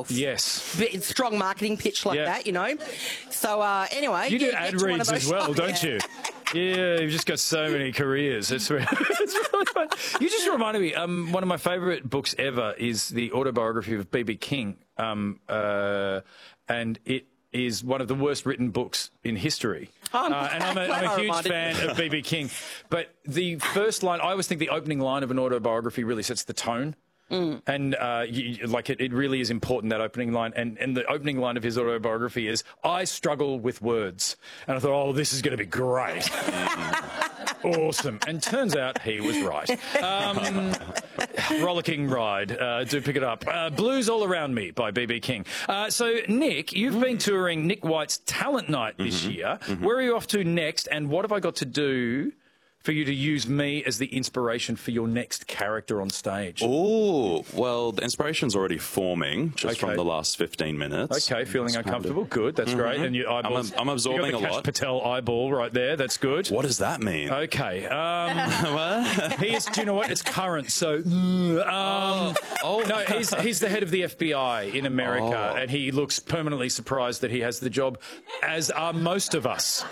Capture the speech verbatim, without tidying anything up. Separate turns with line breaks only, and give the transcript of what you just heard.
yourself.
Yes.
Bit strong marketing pitch like
Yeah.
that, you know. So uh, anyway,
You do
yeah,
ad
get to one
reads
of
as
those
well,
shows.
don't
Yeah.
you? Yeah, you've just got so many careers. It's really, it's really fun. You just reminded me, um, one of my favourite books ever is the autobiography of B B King, um, uh, and it is one of the worst written books in history.
Oh, I'm
uh, and I'm a,
glad
I'm
I
a huge
reminded
fan
you.
of B B King. But the first line, I always think the opening line of an autobiography really sets the tone. Mm. And uh, you, like it, it really is important, that opening line. And, and the opening line of his autobiography is, "I struggle with words." And I thought, oh, this is going to be great. Awesome. And turns out he was right. Um, rollicking ride. Uh, do pick it up. Uh, Blues All Around Me by B B King. Uh, so, Nick, you've been touring Nick White's Talent Night this
Mm-hmm.
year.
Mm-hmm.
Where are you off to next? And what have I got to do for you to use me as the inspiration for your next character on stage?
Oh, well, the inspiration's already forming just
Okay.
from the last fifteen minutes.
Okay, feeling
It's kind
uncomfortable.
of-
Good, that's great. And your
I'm,
eyeballs.
I'm absorbing
you got the
a
Kash
lot.
Patel eyeball right there. That's good.
What does that mean?
Okay. Um, he is. Do you know what? It's current. So, um,
Oh.
no, he's he's the head of the F B I in America,
Oh.
and he looks permanently surprised that he has the job, as are most of us.